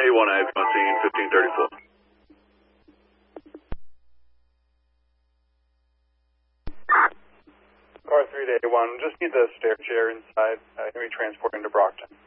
A1, I have on scene 1534. Car 3 to A1, just need the stair chair inside. Can we transport into Brockton?